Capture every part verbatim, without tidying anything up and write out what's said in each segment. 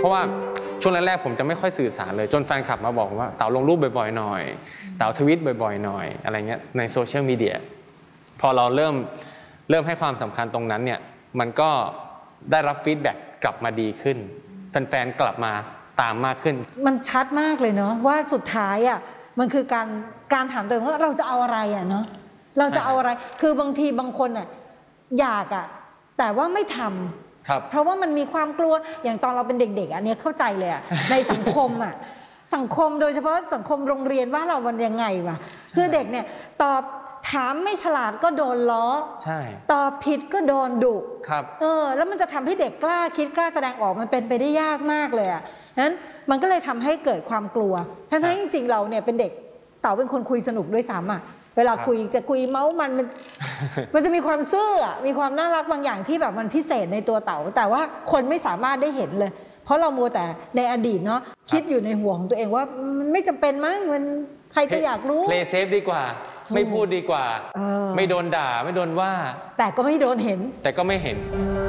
เพราะว่าช่วงแรกๆผมจะไม่ค่อยสื่อสารเลยจนแฟนคลับมาบอกว่าเต๋าลงรูปบ่อยๆหน่อยเต๋าทวิตบ่อยๆหน่อยอะไรเงี้ยในโซเชียลมีเดียพอเราเริ่มเริ่มให้ความสำคัญตรงนั้นเนี่ยมันก็ได้รับฟีดแบ็กกลับมาดีขึ้นแฟนๆกลับมาตามมากขึ้นมันชัดมากเลยเนาะว่าสุดท้ายอ่ะมันคือการการถามตัวเองว่าเราจะเอาอะไรอ่ะเนาะเราจะเอาอะไรคือบางทีบางคนอ่ะอยากอ่ะแต่ว่าไม่ทำเพราะว่ามันมีความกลัวอย่างตอนเราเป็นเด็กๆอันนี้เข้าใจเลยอ่ะในสังคมอ่ะสังคมโดยเฉพาะสังคมโรงเรียนว่าเรามันยังไงวะคือเด็กเนี่ยตอบถามไม่ฉลาดก็โดนล้อใช่ตอบผิดก็โดนดุครับเออแล้วมันจะทำให้เด็กกล้าคิดกล้าแสดงออกมันเป็นไปได้ยากมากเลยอ่ะนั้นมันก็เลยทำให้เกิดความกลัวทั้งๆจริงๆเราเนี่ยเป็นเด็กเต๋าเป็นคนคุยสนุกด้วยซ้ำอ่ะเวลาคุยจะคุยเมาส์มันมันมันจะมีความซื่อมีความน่ารักบางอย่างที่แบบมันพิเศษในตัวเต๋าแต่ว่าคนไม่สามารถได้เห็นเลยเพราะเรามัวแต่ในอดีตเนาะคิดอยู่ในหัวของตัวเองว่ามันไม่จำเป็นมั้งมันใครจะอยากรู้ play safe ดีกว่าไม่พูดดีกว่าไม่โดนด่าไม่โดนว่าแต่ก็ไม่โดนเห็นแต่ก็ไม่เห็น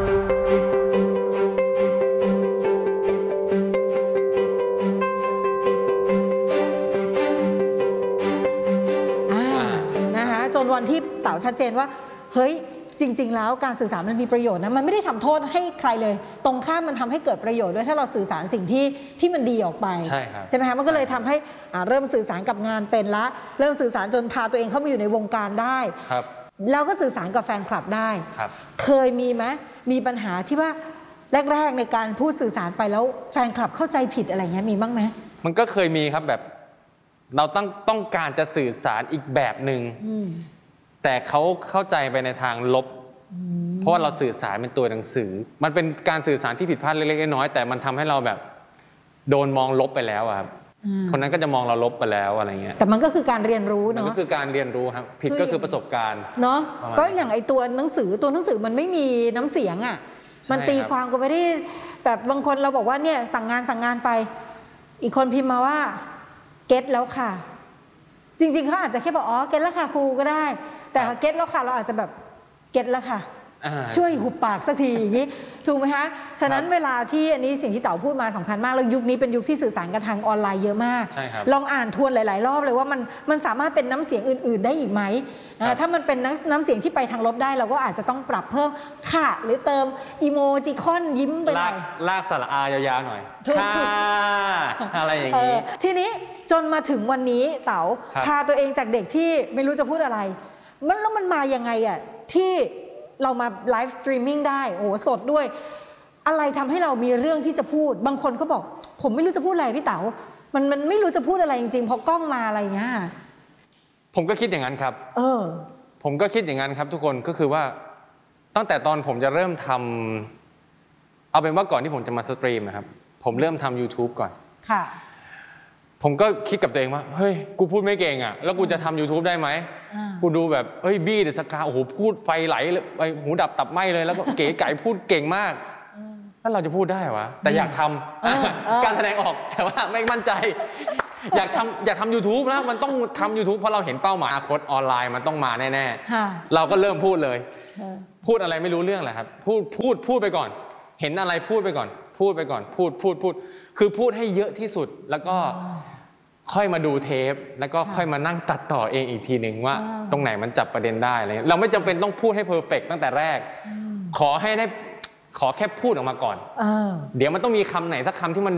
จนวันที่เต๋าชัดเจนว่าเฮ้ยจริงๆแล้วการสื่อสารมันมีประโยชน์นะมันไม่ได้ทำโทษให้ใครเลยตรงข้ามมันทำให้เกิดประโยชน์ด้วยถ้าเราสื่อสารสิ่งที่ที่มันดีออกไปใช่ครับใช่ไหมคะมันก็เลยทำให้เริ่มสื่อสารกับงานเป็นละเริ่มสื่อสารจนพาตัวเองเข้ามาอยู่ในวงการได้ครับแล้วก็สื่อสารกับแฟนคลับได้ครับเคยมีไหมมีปัญหาที่ว่าแรกๆในการพูดสื่อสารไปแล้วแฟนคลับเข้าใจผิดอะไรเงี้ยมีบ้างไหมมันก็เคยมีครับแบบเราต้องต้องการจะสื่อสารอีกแบบหนึ่งแต่เขาเข้าใจไปในทางลบเพราะว่าเราสื่อสารเป็นตัวหนังสือมันเป็นการสื่อสารที่ผิดพลาดเล็กๆน้อยๆแต่มันทำให้เราแบบโดนมองลบไปแล้วครับคนนั้นก็จะมองเราลบไปแล้วอะไรเงี้ยแต่มันก็คือการเรียนรู้เนาะมันก็คือการเรียนรู้ครับผิดก็คือประสบการณ์เนาะเพราะอย่างไอตัวหนังสือตัวหนังสือมันไม่มีน้ำเสียงอ่ะมันตีความก็ไม่ได้แบบบางคนเราบอกว่าเนี่ยสั่งงานสั่งงานไปอีกคนพิมพ์มาว่าเก็ตแล้วค่ะจริงๆเขาอาจจะแค่บอกอ๋อเก็ตแล้วค่ะครูก็ได้แต่เก็ตแล้วค่ะเราอาจจะแบบเก็ตแล้วค่ะช่วยหุบปากสักทีอย่างนี้ถูกไหมคะฉะนั้นเวลาที่อันนี้สิ่งที่เต๋าพูดมาสำคัญมากแล้วยุคนี้เป็นยุคที่สื่อสารกันทางออนไลน์เยอะมากลองอ่านทวนหลายๆรอบเลยว่ามันมันสามารถเป็นน้ำเสียงอื่นๆได้อีกไหมถ้ามันเป็นน้ำเสียงที่ไปทางลบได้เราก็อาจจะต้องปรับเพิ่มค่ะหรือเติมอีโมจิคอนยิ้มไปหน่อยลากสระอายาวๆหน่อยค่ะอะไรอย่างนี้ทีนี้จนมาถึงวันนี้เต๋าพาตัวเองจากเด็กที่ไม่รู้จะพูดอะไรมันแล้วมันมายังไงอ่ะที่เรามาไลฟ์สตรีมมิ่งได้โอ้สดด้วยอะไรทำให้เรามีเรื่องที่จะพูดบางคนก็บอกผมไม่รู้จะพูดอะไรพี่เต๋ามันมันไม่รู้จะพูดอะไรจริงๆพอกล้องมาอะไรเงี้ยผมก็คิดอย่างนั้นครับเออผมก็คิดอย่างนั้นครับทุกคนก็คือว่าตั้งแต่ตอนผมจะเริ่มทำเอาเป็นว่าก่อนที่ผมจะมาสตรีมนะครับผมเริ่มทำ YouTube ก่อนค่ะผมก็คิดกับตัวเองว่าเฮ้ยกูพูดไม่เก่งอ่ะแล้วกูจะทำ YouTube ได้ไหมกูดูแบบเฮ้ยบี้เดอะสกาโอ้โหพูดไฟไหลเลยหูดับตับไหมเลยแล้วก็เก๋ไก่พูดเก่งมากแล้วเราจะพูดได้วะแต่อยากทำการแสดงออกแต่ว่าไม่มั่นใจอยากทำอยากทำ YouTube นะมันต้องทำ YouTube เพราะเราเห็นเป้าหมายอนาคตออนไลน์มันต้องมาแน่ๆเราก็เริ่มพูดเลยพูดอะไรไม่รู้เรื่องแหละครับพูดพูดพูดไปก่อนเห็นอะไรพูดไปก่อนพูดไปก่อนพูดพูดพูดคือพูดให้เยอะที่สุดแล้วก็ค่อยมาดูเทปแล้วก็ค่อยมานั่งตัดต่อเองอีกทีหนึ่งว่าตรงไหนมันจับประเด็นได้อะไรเราไม่จำเป็นต้องพูดให้เพอร์เฟกต์ตั้งแต่แรกขอให้ได้ขอแค่พูดออกมาก่อนเดี๋ยวมันต้องมีคำไหนสักคำที่มัน